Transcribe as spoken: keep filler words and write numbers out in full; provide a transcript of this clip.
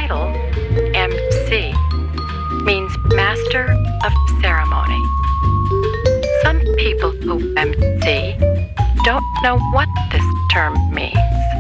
title, M C, means Master of Ceremony. Some people who M C don't know what this term means.